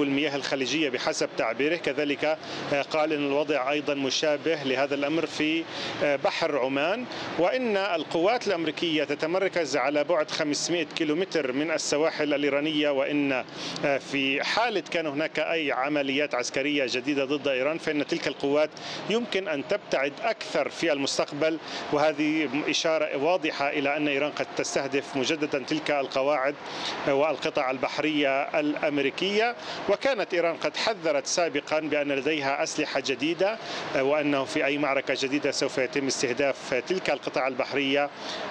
تداول مياه الخليجية بحسب تعبيره. كذلك قال أن الوضع أيضا مشابه لهذا الأمر في بحر عمان، وإن القوات الأمريكية تتمركز على بعد 500 كيلومتر من السواحل الإيرانية، وإن في حالة كان هناك أي عمليات عسكرية جديدة ضد إيران فإن تلك القوات يمكن أن تبتعد أكثر في المستقبل، وهذه إشارة واضحة إلى أن إيران قد تستهدف مجددا تلك القواعد والقطع البحرية الأمريكية. وكانت إيران قد حذرت سابقا بأن لديها أسلحة جديدة، وأنه في أي معركة جديدة سوف يتم استهداف تلك القطع البحرية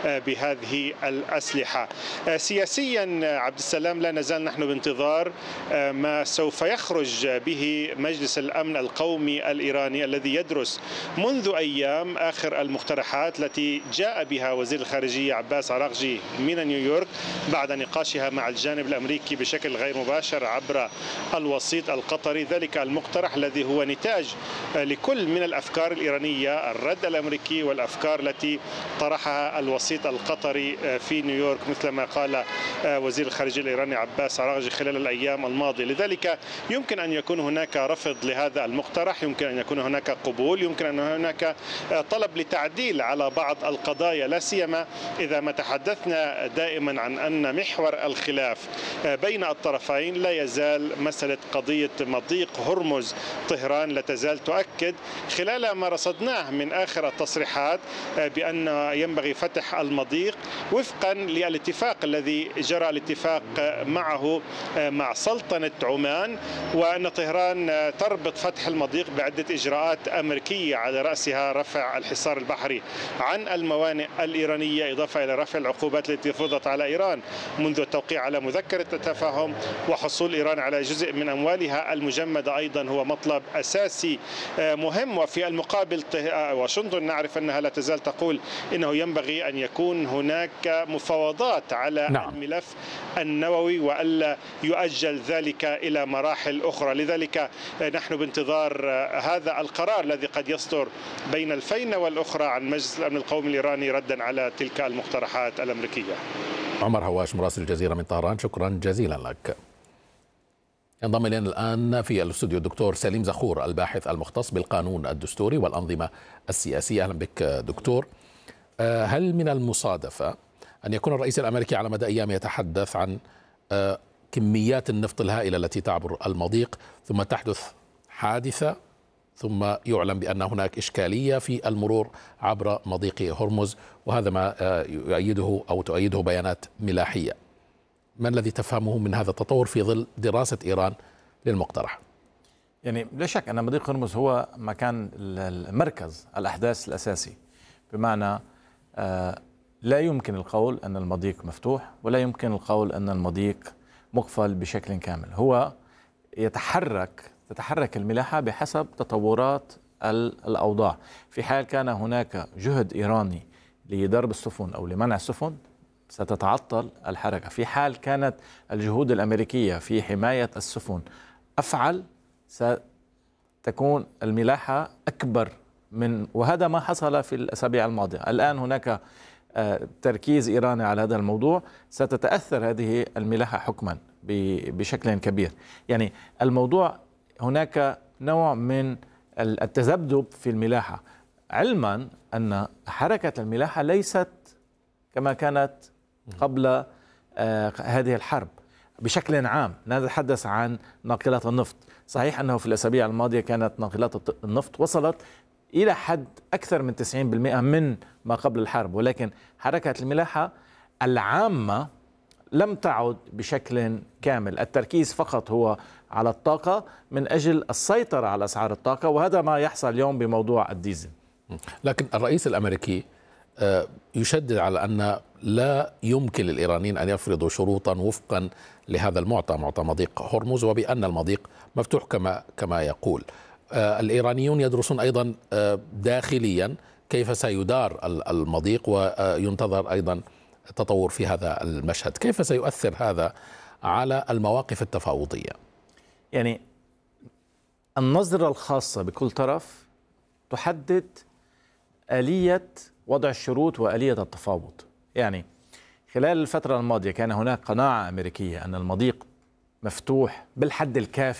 بهذه الأسلحة. سياسيا عبد السلام لا نزال نحن بانتظار ما سوف يخرج به مجلس الأمن القومي الإيراني الذي يدرس منذ أيام آخر المقترحات التي جاء بها وزير الخارجية عباس عراقجي من نيويورك بعد نقاشها مع الجانب الأمريكي بشكل غير مباشر عبر الوسيط القطري. ذلك المقترح الذي هو نتاج لكل من الأفكار الإيرانية، الرد الأمريكي والأفكار التي طرحها الوسيط القطري في نيويورك مثل ما قال وزير الخارجية الإيراني عباس عراقجي خلال الأيام الماضية. لذلك يمكن أن يكون هناك رفض لهذا المقترح، يمكن أن يكون هناك قبول، يمكن أن هناك طلب لتعديل على بعض القضايا، لا سيما إذا ما تحدثنا دائما عن أن محور الخلاف بين الطرفين لا يزال مسألة قضية مضيق هرمز. طهران لا تزال تؤكد خلال ما رصدناه من آخر التصريحات بأن ينبغي فتح المضيق وفقا للاتفاق الذي جرى الاتفاق معه مع سلطنة عمان، وأن طهران تربط فتح المضيق بعدة إجراءات أمريكية على رأسها رفع الحصار البحري عن الموانئ الإيرانية، إضافة إلى رفع العقوبات التي فرضت على إيران منذ التوقيع على مذكرة التفاهم، وحصول إيران على جزء من أموالها المجمدة أيضا هو مطلب أساسي مهم. وفي المقابل واشنطن نعرف أنها لا تزال تقول إنه ينبغي أن يكون هناك مفاوضات على الملف النووي وألا يؤجل ذلك إلى مراحل أخرى. لذلك نحن بانتظار هذا القرار الذي قد يصدر بين الفينة والأخرى عن مجلس الأمن القومي الإيراني ردا على تلك المقترحات الأمريكية. عمر هواش مراسل الجزيرة من طهران، شكرا جزيلا لك. ينضم إلينا الآن في الاستوديو الدكتور سليم زخور الباحث المختص بالقانون الدستوري والأنظمة السياسية. أهلا بك دكتور. هل من المصادفة أن يكون الرئيس الأمريكي على مدى أيام يتحدث عن كميات النفط الهائلة التي تعبر المضيق ثم تحدث حادثة ثم يعلن بأن هناك إشكالية في المرور عبر مضيق هرمز، وهذا ما يؤيده أو تؤيده بيانات ملاحية؟ ما الذي تفهمه من هذا التطور في ظل دراسة إيران للمقترح؟ يعني لا شك أن مضيق هرمز هو مكان المركز الأحداث الأساسي، بمعنى لا يمكن القول أن المضيق مفتوح ولا يمكن القول أن المضيق مقفل بشكل كامل. هو تتحرك الملاحة بحسب تطورات الأوضاع. في حال كان هناك جهد إيراني لضرب السفن أو لمنع السفن ستتعطل الحركة. في حال كانت الجهود الأمريكية في حماية السفن أفعل ستكون الملاحة أكبر وهذا ما حصل في الأسابيع الماضية. الآن هناك تركيز إيراني على هذا الموضوع، ستتأثر هذه الملاحة حكما بشكل كبير. يعني الموضوع هناك نوع من التذبذب في الملاحة، علما أن حركة الملاحة ليست كما كانت قبل هذه الحرب بشكل عام. نتحدث عن ناقلات النفط، صحيح أنه في الأسابيع الماضية كانت ناقلات النفط وصلت إلى حد أكثر من 90% من ما قبل الحرب، ولكن حركة الملاحة العامة لم تعد بشكل كامل. التركيز فقط هو على الطاقة من أجل السيطرة على أسعار الطاقة، وهذا ما يحصل اليوم بموضوع الديزل. لكن الرئيس الأمريكي يشدد على أن لا يمكن للإيرانيين أن يفرضوا شروطا وفقا لهذا المعطى، معطى مضيق هرمز، وبأن المضيق مفتوح كما يقول. الإيرانيون يدرسون أيضا داخليا كيف سيدار المضيق، وينتظر أيضا تطور في هذا المشهد. كيف سيؤثر هذا على المواقف التفاوضية؟ يعني النظرة الخاصة بكل طرف تحدد آلية وضع الشروط وآلية التفاوض. يعني خلال الفترة الماضية كان هناك قناعة أمريكية أن المضيق مفتوح بالحد الكافي